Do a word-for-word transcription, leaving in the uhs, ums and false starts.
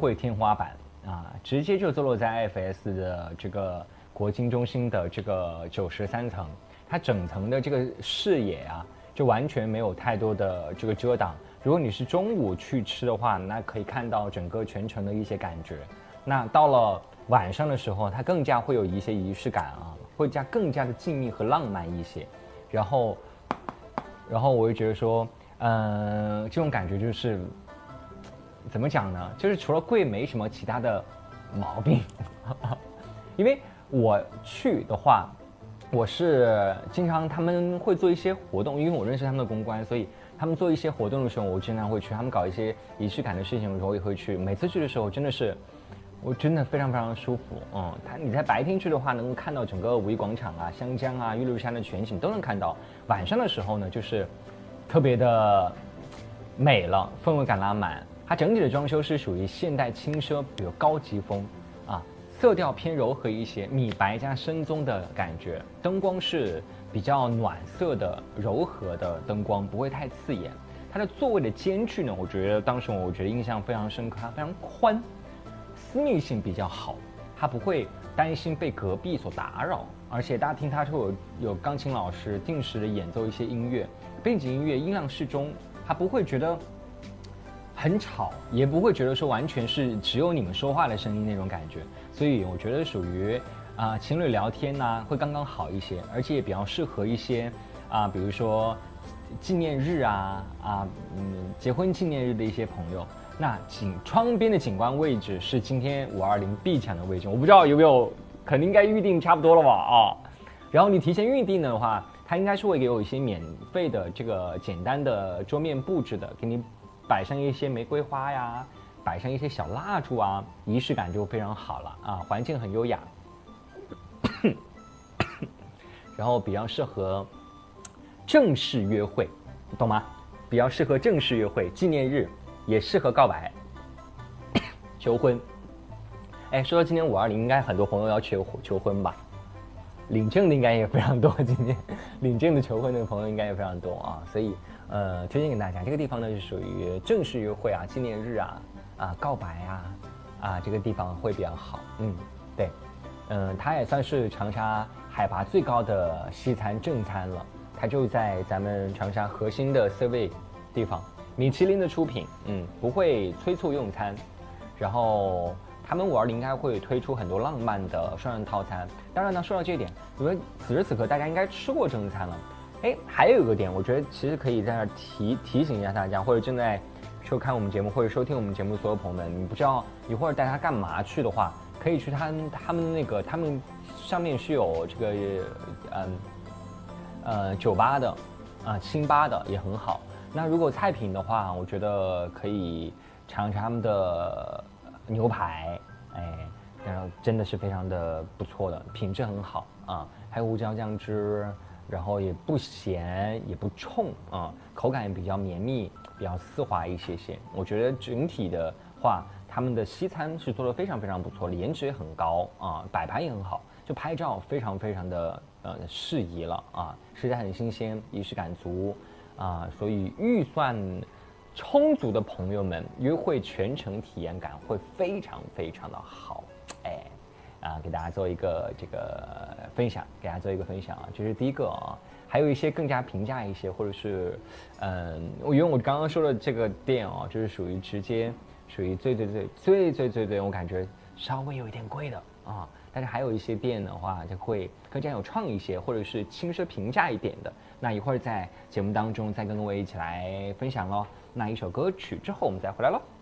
会天花板啊，直接就坐落在 I F S 的这个国金中心的这个九十三层，它整层的这个视野啊，就完全没有太多的这个遮挡。如果你是中午去吃的话，那可以看到整个全程的一些感觉。那到了晚上的时候，它更加会有一些仪式感啊，会加更加的静谧和浪漫一些。然后，然后我就觉得说，嗯、呃，这种感觉就是怎么讲呢？就是除了贵，没什么其他的毛病。因为我去的话，我是经常他们会做一些活动，因为我认识他们的公关，所以他们做一些活动的时候，我经常会去。他们搞一些仪式感的事情的时候，我也会去。每次去的时候，真的是，我真的非常非常舒服。嗯，他你在白天去的话，能够看到整个五一广场啊、湘江啊、玉鹿山的全景都能看到。晚上的时候呢，就是特别的美了，氛围感拉满。它整体的装修是属于现代轻奢，比如高级风啊。色调偏柔和一些，米白加深棕的感觉，灯光是比较暖色的、柔和的灯光，不会太刺眼。它的座位的间距呢，我觉得当时我觉得印象非常深刻，它非常宽，私密性比较好，它不会担心被隔壁所打扰，而且大家听它会有有钢琴老师定时的演奏一些音乐，背景音乐音量适中，它不会觉得很吵，也不会觉得说完全是只有你们说话的声音那种感觉，所以我觉得属于啊、呃、情侣聊天呐、啊、会刚刚好一些，而且也比较适合一些啊、呃、比如说纪念日啊啊嗯结婚纪念日的一些朋友。那景窗边的景观位置是今天五二零必抢的位置，我不知道有没有，肯定应该预定差不多了吧啊。然后你提前预定的话，它应该是会给我一些免费的这个简单的桌面布置的，给你摆上一些玫瑰花呀，摆上一些小蜡烛啊，仪式感就非常好了啊，环境很优雅，然后比较适合正式约会，懂吗？比较适合正式约会，纪念日也适合告白、求婚。哎，说到今年五二零，应该很多朋友要求求婚吧？领证的应该也非常多，今天领证的求婚的朋友应该也非常多啊，所以呃，推荐给大家这个地方呢是属于正式约会啊、纪念日啊、啊告白啊啊这个地方会比较好。嗯，对，嗯、呃，它也算是长沙海拔最高的西餐正餐了，它就在咱们长沙核心的 C 位地方，米其林的出品，嗯，不会催促用餐，然后。他们五二零应该会推出很多浪漫的双人套餐。当然呢，说到这一点，因为此时此刻大家应该吃过正餐了。哎，还有一个点，我觉得其实可以在那儿提提醒一下大家，或者正在收看我们节目或者收听我们节目的所有朋友们，你不知道一会儿带他干嘛去的话，可以去他们他们那个他们上面是有这个嗯呃酒吧的啊清吧的也很好。那如果菜品的话，我觉得可以尝尝他们的。牛排，哎，然后真的是非常的不错的，品质很好啊，还有胡椒酱汁，然后也不咸也不冲啊，口感也比较绵密，比较丝滑一些些。我觉得整体的话，他们的西餐是做的非常非常不错的，颜值也很高啊，摆盘也很好，就拍照非常非常的呃适宜了啊，食材很新鲜，仪式感足啊，所以预算。充足的朋友们，约会全程体验感会非常非常的好，哎，啊，给大家做一个这个分享，给大家做一个分享啊，这是第一个啊，还有一些更加平价一些，或者是，嗯，因为我刚刚说的这个店哦，就是属于直接属于最最最最最最最，我感觉稍微有一点贵的啊，但是还有一些店的话，就会更加有创意一些，或者是轻奢平价一点的，那一会儿在节目当中再跟各位一起来分享咯。那一首歌曲之后，我们再回来喽。